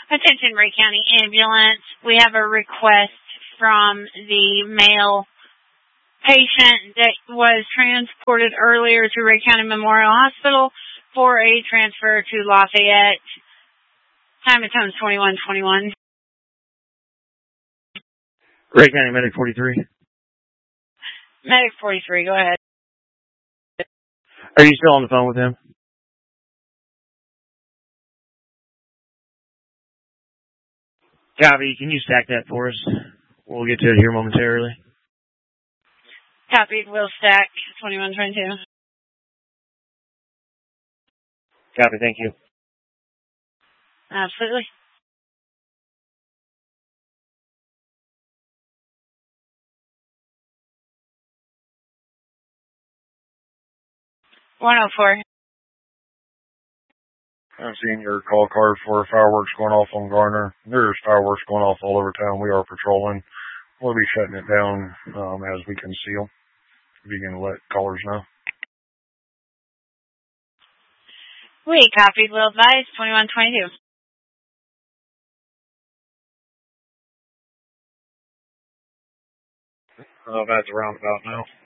Attention, Ray County Ambulance. We have a request from the male patient that was transported earlier to Ray County Memorial Hospital for a transfer to Lafayette. Time of tone is 21:21. Ray County Medic 43. Medic 43, go ahead. Are you still on the phone with him? Copy. Can you stack that for us? We'll get to it here momentarily. Copied. Will stack 21:22. Copy. Thank you. Absolutely. $104. I'm seeing your call card for fireworks going off on Garner. There's fireworks going off all over town. We are patrolling. We'll be shutting it down as we conceal. If you can let callers know. We copied. Will advise 21:22. That's a roundabout now.